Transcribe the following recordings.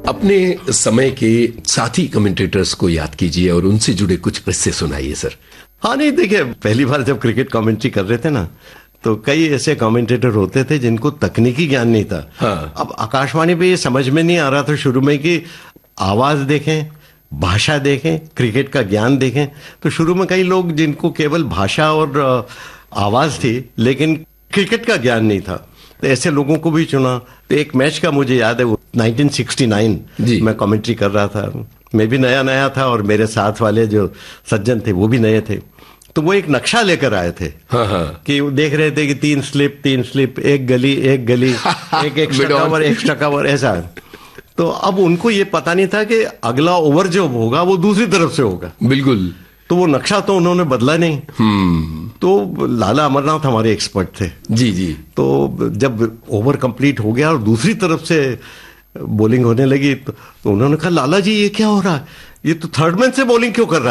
अपने समय के साथी कमेंटेटर्स को याद कीजिए और उनसे जुड़े कुछ किस्से सुनाइए सर। हाँ नहीं, देखिए पहली बार जब क्रिकेट कमेंट्री कर रहे थे ना, तो कई ऐसे कमेंटेटर होते थे जिनको तकनीकी ज्ञान नहीं था। हाँ। अब आकाशवाणी पे ये समझ में नहीं आ रहा था शुरू में कि आवाज देखें, भाषा देखें, क्रिकेट का ज्ञान देखें। तो शुरू में कई लोग जिनको केवल भाषा और आवाज थी लेकिन क्रिकेट का ज्ञान नहीं था, तो ऐसे लोगों को भी चुना। तो एक मैच का मुझे याद है, वो 1969 मैं कमेंट्री कर रहा था। मैं भी नया नया था और मेरे साथ वाले जो सज्जन थे वो भी नए थे। तो वो एक नक्शा लेकर आए थे। हाँ। कि वो देख रहे थे कि 3 स्लिप, एक गली एक एक्स्ट्रा कवर ऐसा। तो अब उनको ये पता नहीं था कि अगला ओवर जो होगा वो दूसरी तरफ से होगा। बिल्कुल। तो वो नक्शा तो उन्होंने बदला नहीं। तो लाला अमरनाथ हमारे एक्सपर्ट थे। जी। तो जब ओवर कंप्लीट हो गया और दूसरी तरफ से बॉलिंग होने लगी, तो उन्होंने कहा, लाला जी ये क्या हो रहा है, ये तो थर्ड मैन से बॉलिंग क्यों कर रहा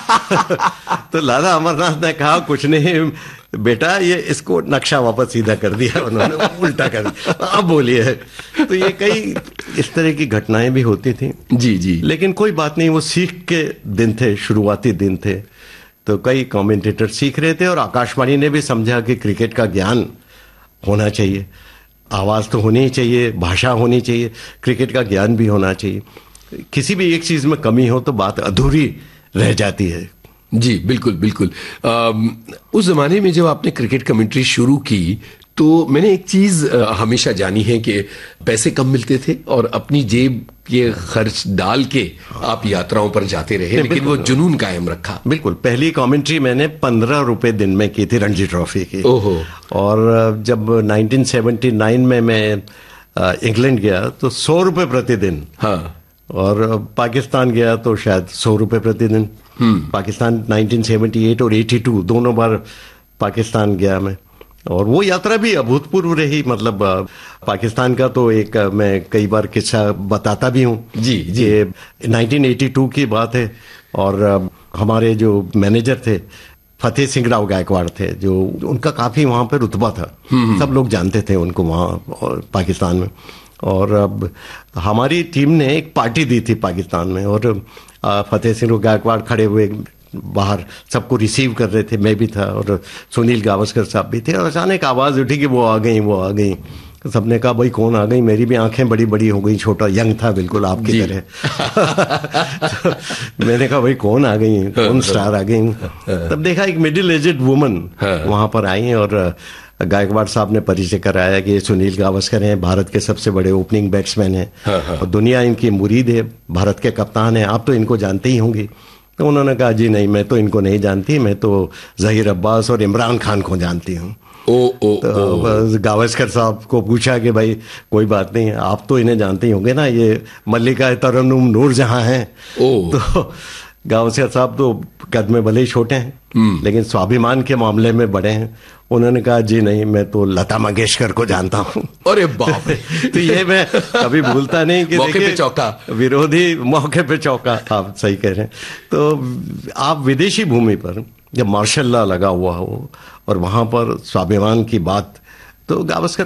है? तो लाला अमरनाथ ने कहा, कुछ नहीं बेटा, ये इसको नक्शा वापस सीधा कर दिया उन्होंने, उल्टा कर दिया, अब बोलिए। तो ये कई इस तरह की घटनाएं भी होती थी। जी। लेकिन कोई बात नहीं, वो सीख के दिन थे, शुरुआती दिन थे। तो कई कमेंटेटर सीख रहे थे और आकाशवाणी ने भी समझा कि क्रिकेट का ज्ञान होना चाहिए, आवाज तो होनी ही चाहिए, भाषा होनी चाहिए, क्रिकेट का ज्ञान भी होना चाहिए। किसी भी एक चीज में कमी हो तो बात अधूरी रह जाती है। जी बिल्कुल। उस जमाने में जब आपने क्रिकेट कमेंट्री शुरू की तो मैंने एक चीज हमेशा जानी है कि पैसे कम मिलते थे और अपनी जेब के खर्च डाल के आप यात्राओं पर जाते रहे, लेकिन वो जुनून कायम रखा। बिल्कुल। पहली कमेंट्री मैंने 15 रुपए दिन में की थी, रणजी ट्रॉफी की। ओहो। और जब 1979 में मैं इंग्लैंड गया तो 100 रुपए प्रतिदिन। हाँ। और पाकिस्तान गया तो शायद 100 रुपए प्रतिदिन। पाकिस्तान 1978 और 82 दोनों बार पाकिस्तान गया मैं, और वो यात्रा भी अभूतपूर्व रही। मतलब पाकिस्तान का तो एक मैं कई बार किस्सा बताता भी हूँ। जी। 1982 की बात है, और हमारे जो मैनेजर थे फतेह सिंह राव गायकवाड़ थे, जो उनका काफी वहां पर रुतबा था, सब लोग जानते थे उनको वहां पाकिस्तान में। और अब हमारी टीम ने एक पार्टी दी थी पाकिस्तान में, और फतेह सिंह गायकवाड़ खड़े हुए बाहर सबको रिसीव कर रहे थे। मैं भी था और सुनील गावस्कर साहब भी थे, और अचानक आवाज उठी कि वो आ गई। तो सबने कहा, भाई कौन आ गई? मेरी भी आंखें बड़ी बड़ी हो गई, छोटा यंग था बिल्कुल आपकी तरह। तो मैंने कहा, भाई कौन आ गई, कौन स्टार आ गई? तब देखा एक मिडिल एजेड वुमन वहां पर आई, और गायकवाड़ साहब ने परिचय कराया कि ये सुनील गावस्कर हैं, भारत के सबसे बड़े ओपनिंग बैट्समैन हैं और दुनिया इनकी मुरीद है, भारत के कप्तान हैं, आप तो इनको जानते ही होंगे। तो उन्होंने कहा, जी नहीं, मैं तो इनको नहीं जानती, मैं तो जहीर अब्बास और इमरान खान को जानती हूँ। तो गावस्कर साहब को पूछा कि भाई कोई बात नहीं, आप तो इन्हें जानते ही होंगे ना, ये मल्लिका तरन्नुम नूरजहां हैं। तो गावस्कर साहब तो कद में भले ही छोटे हैं लेकिन स्वाभिमान के मामले में बड़े हैं। उन्होंने कहा, जी नहीं, मैं तो लता मंगेशकर को जानता हूँ। अरे बाप रे। तो ये मैं कभी भूलता नहीं कि मौके पे चौका, विरोधी मौके पे चौका। आप सही कह रहे हैं। तो आप विदेशी भूमि पर जब मार्शल लॉ लगा हुआ हो और वहां पर स्वाभिमान की बात, तो गावस्कर